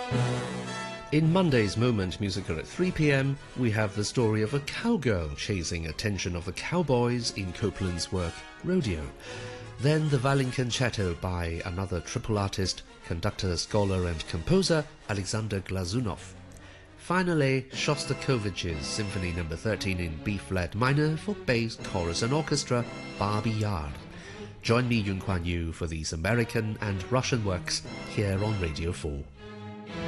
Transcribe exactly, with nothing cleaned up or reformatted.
In Monday's Moment Musical at three p m, we have the story of a cowgirl chasing attention of the cowboys in Copland's work Rodeo. Then the violin concerto by another triple artist, conductor, scholar and composer Alexander Glazunov. Finally, Shostakovich's Symphony number thirteen in B-flat minor for bass, chorus and orchestra, Barbie Yard. Join me, Yun Kuan Yu, for these American and Russian works here on Radio four.